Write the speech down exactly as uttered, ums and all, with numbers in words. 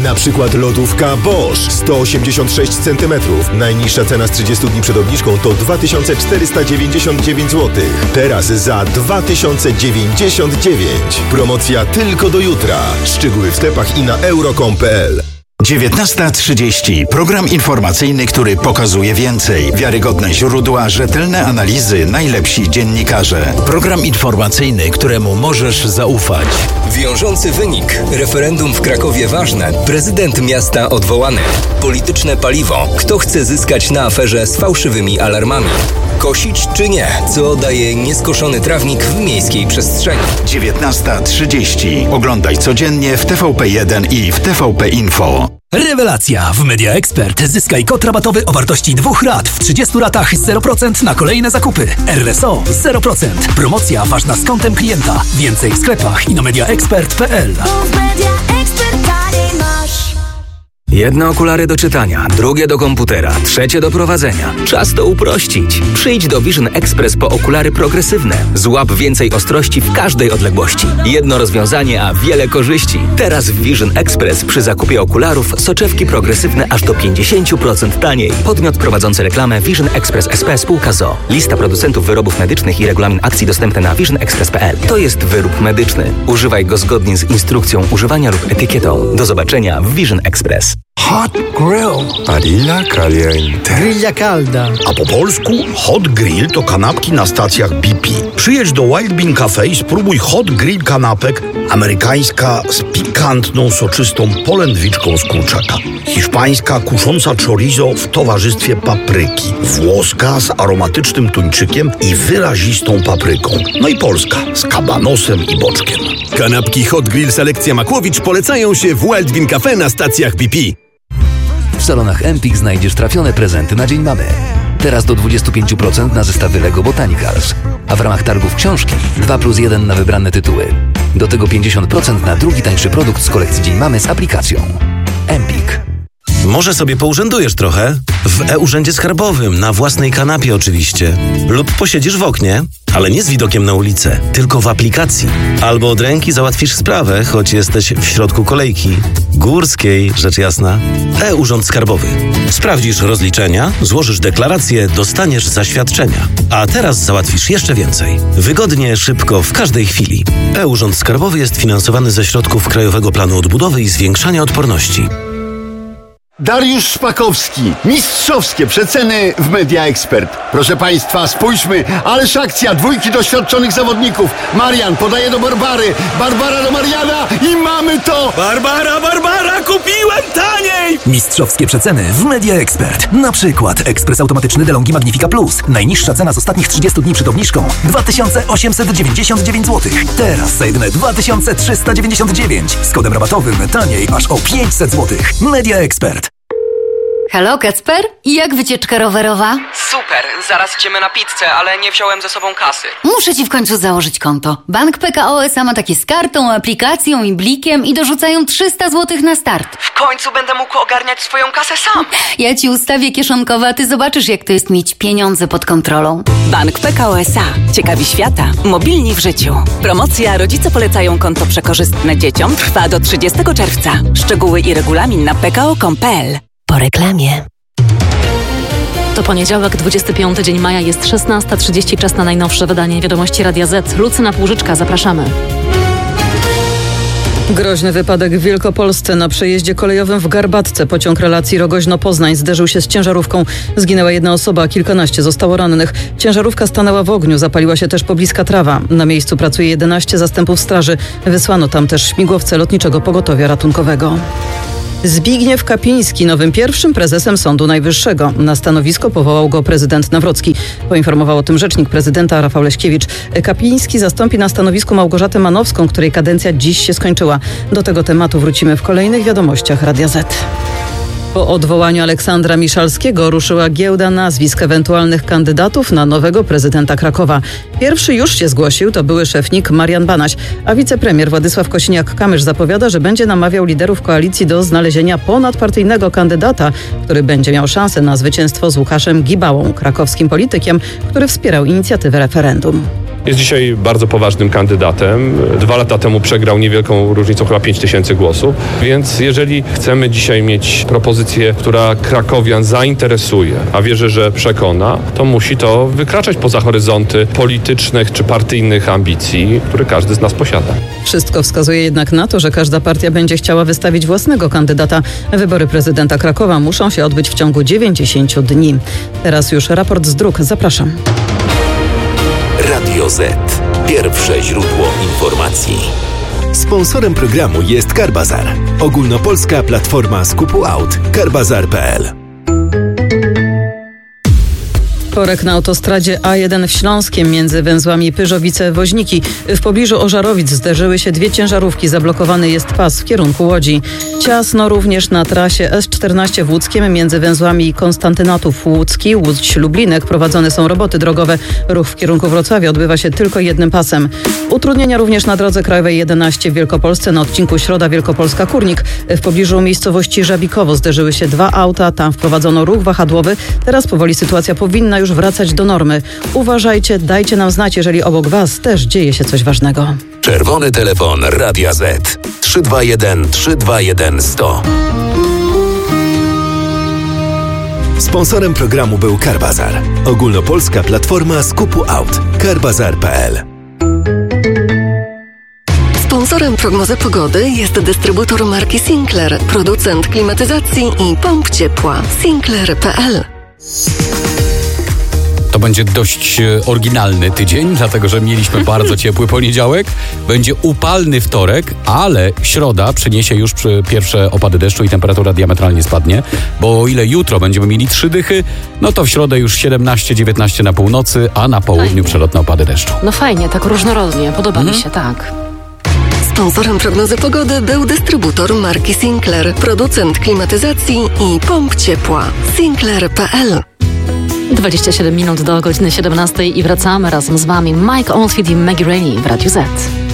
Na przykład lodówka Bosch sto osiemdziesiąt sześć centymetrów. Najniższa cena z trzydziestu dni przed obniżką to dwa tysiące czterysta dziewięćdziesiąt dziewięć złotych. Teraz za dwa tysiące dziewięćdziesiąt dziewięć. Promocja tylko do jutra. Szczegóły w sklepach i na euro kropka com kropka p l. dziewiętnasta trzydzieści. Program informacyjny, który pokazuje więcej. Wiarygodne źródła, rzetelne analizy, najlepsi dziennikarze. Program informacyjny, któremu możesz zaufać. Wiążący wynik. Referendum w Krakowie ważne. Prezydent miasta odwołany. Polityczne paliwo. Kto chce zyskać na aferze z fałszywymi alarmami? Kosić czy nie? Co daje nieskoszony trawnik w miejskiej przestrzeni? dziewiętnasta trzydzieści. Oglądaj codziennie w T V P jeden i w T V P Info. Rewelacja! W Media Expert zyskaj kod rabatowy o wartości dwóch rat w trzydziestu ratach zero procent na kolejne zakupy. R S O zero procent. Promocja ważna z kontem klienta. Więcej w sklepach i na media expert kropka p l. Jedne okulary do czytania, drugie do komputera, trzecie do prowadzenia. Czas to uprościć. Przyjdź do Vision Express po okulary progresywne. Złap więcej ostrości w każdej odległości. Jedno rozwiązanie, a wiele korzyści. Teraz w Vision Express przy zakupie okularów soczewki progresywne aż do pięćdziesiąt procent taniej. Podmiot prowadzący reklamę Vision Express S P spółka z o o. Lista producentów wyrobów medycznych i regulamin akcji dostępne na vision express kropka p l. To jest wyrób medyczny. Używaj go zgodnie z instrukcją używania lub etykietą. Do zobaczenia w Vision Express. Hot Grill. Parilla caliente. Grilla calda. A po polsku Hot Grill to kanapki na stacjach B P. Przyjedź do Wild Bean Cafe i spróbuj Hot Grill kanapek. Amerykańska z pikantną, soczystą polędwiczką z kurczaka. Hiszpańska kusząca chorizo w towarzystwie papryki. Włoska z aromatycznym tuńczykiem i wyrazistą papryką. No i polska z kabanosem i boczkiem. Kanapki Hot Grill Selekcja Makłowicz polecają się w Wild Bean Cafe na stacjach B P. W salonach Empik znajdziesz trafione prezenty na Dzień Mamy. Teraz do dwadzieścia pięć procent na zestawy Lego Botanicals. A w ramach targów książki dwa plus jeden na wybrane tytuły. Do tego pięćdziesiąt procent na drugi tańszy produkt z kolekcji Dzień Mamy z aplikacją. Empik. Może sobie pourzędujesz trochę? W e-urzędzie skarbowym, na własnej kanapie oczywiście. Lub posiedzisz w oknie, ale nie z widokiem na ulicę, tylko w aplikacji. Albo od ręki załatwisz sprawę, choć jesteś w środku kolejki. Górskiej, rzecz jasna. E-urząd skarbowy. Sprawdzisz rozliczenia, złożysz deklarację, dostaniesz zaświadczenia. A teraz załatwisz jeszcze więcej. Wygodnie, szybko, w każdej chwili. E-urząd skarbowy jest finansowany ze środków Krajowego Planu Odbudowy i Zwiększania Odporności. Dariusz Szpakowski. Mistrzowskie przeceny w Media Expert. Proszę Państwa, spójrzmy, ależ akcja, dwójki doświadczonych zawodników. Marian podaje do Barbary, Barbara do Mariana i mamy to! Barbara, Barbara, kupiłem taniej! Mistrzowskie przeceny w Media Expert. Na przykład ekspres automatyczny DeLonghi Magnifica Plus. Najniższa cena z ostatnich trzydziestu dni przed obniżką dwa tysiące osiemset dziewięćdziesiąt dziewięć złotych. Teraz za jedyne dwa tysiące trzysta dziewięćdziesiąt dziewięć. Z kodem rabatowym taniej aż o pięćset złotych. Media Expert. Halo, Kacper? Jak wycieczka rowerowa? Super, zaraz idziemy na pizzę, ale nie wziąłem ze sobą kasy. Muszę ci w końcu założyć konto. Bank P K O S A ma takie z kartą, aplikacją i blikiem i dorzucają trzysta złotych na start. W końcu będę mógł ogarniać swoją kasę sam. Ja ci ustawię kieszonkowe, a ty zobaczysz, jak to jest mieć pieniądze pod kontrolą. Bank P K O S A. Ciekawi świata. Mobilni w życiu. Promocja Rodzice polecają konto przekorzystne dzieciom trwa do trzydziestego czerwca. Szczegóły i regulamin na p k o kropka com kropka p l. Po reklamie. To poniedziałek, dwudziesty piąty dzień maja, jest szesnasta trzydzieści, czas na najnowsze wydanie Wiadomości Radia Z. Lucyna Półżyczka, zapraszamy. Groźny wypadek w Wielkopolsce. Na przejeździe kolejowym w Garbatce pociąg relacji Rogoźno-Poznań zderzył się z ciężarówką. Zginęła jedna osoba, a kilkanaście zostało rannych. Ciężarówka stanęła w ogniu, zapaliła się też pobliska trawa. Na miejscu pracuje jedenaście zastępów straży. Wysłano tam też śmigłowce Lotniczego Pogotowia Ratunkowego. Zbigniew Kapiński nowym pierwszym prezesem Sądu Najwyższego. Na stanowisko powołał go prezydent Nawrocki. Poinformował o tym rzecznik prezydenta Rafał Leśkiewicz. Kapiński zastąpi na stanowisku Małgorzatę Manowską, której kadencja dziś się skończyła. Do tego tematu wrócimy w kolejnych wiadomościach Radia Z. Po odwołaniu Aleksandra Miszalskiego ruszyła giełda nazwisk ewentualnych kandydatów na nowego prezydenta Krakowa. Pierwszy już się zgłosił, to były szefnik Marian Banaś, a wicepremier Władysław Kosiniak-Kamysz zapowiada, że będzie namawiał liderów koalicji do znalezienia ponadpartyjnego kandydata, który będzie miał szansę na zwycięstwo z Łukaszem Gibałą, krakowskim politykiem, który wspierał inicjatywę referendum. Jest dzisiaj bardzo poważnym kandydatem. Dwa lata temu przegrał niewielką różnicą, chyba pięć tysięcy głosów. Więc jeżeli chcemy dzisiaj mieć propozycję, która krakowian zainteresuje, a wierzę, że przekona, to musi to wykraczać poza horyzonty politycznych czy partyjnych ambicji, które każdy z nas posiada. Wszystko wskazuje jednak na to, że każda partia będzie chciała wystawić własnego kandydata. Wybory prezydenta Krakowa muszą się odbyć w ciągu dziewięćdziesięciu dni. Teraz już raport z dróg. Zapraszam. Radio Z. Pierwsze źródło informacji. Sponsorem programu jest Carbazar. Ogólnopolska platforma skupu aut. carbazar kropka p l. Korek na autostradzie A jeden w Śląskiem między węzłami Pyrzowice-Woźniki. W pobliżu Ożarowic zderzyły się dwie ciężarówki. Zablokowany jest pas w kierunku Łodzi. Ciasno również na trasie S czternaście w Łódzkiem między węzłami Konstantynatów Łódzki, Łódź-Lublinek. Prowadzone są roboty drogowe. Ruch w kierunku Wrocławia odbywa się tylko jednym pasem. Utrudnienia również na drodze krajowej jedenaście w Wielkopolsce na odcinku Środa Wielkopolska-Kurnik. W pobliżu miejscowości Żabikowo zderzyły się dwa auta. Tam wprowadzono ruch wahadłowy. Teraz powoli sytuacja powinna już wracać do normy. Uważajcie, dajcie nam znać, jeżeli obok Was też dzieje się coś ważnego. Czerwony telefon Radia Z. trzy dwa jeden trzy dwa jeden sto. Sponsorem programu był Carbazar. Ogólnopolska platforma skupu aut. carbazar kropka p l. Sponsorem prognozy pogody jest dystrybutor marki Sinclair, producent klimatyzacji i pomp ciepła. Sinclair kropka p l. To będzie dość oryginalny tydzień, dlatego że mieliśmy bardzo ciepły poniedziałek. Będzie upalny wtorek, ale środa przyniesie już pierwsze opady deszczu i temperatura diametralnie spadnie, bo o ile jutro będziemy mieli trzy dychy, no to w środę już siedemnaście dziewiętnaście na północy, a na południu fajnie. Przelotne opady deszczu. No fajnie, tak różnorodnie, podoba mhm. mi się, tak. Sponsorem prognozy pogody był dystrybutor marki Sinclair, producent klimatyzacji i pomp ciepła. Sinclair kropka p l. dwadzieścia siedem minut do godziny siedemnastej i wracamy razem z Wami. Mike Oldfield i Maggie Reilly w Radiu Z.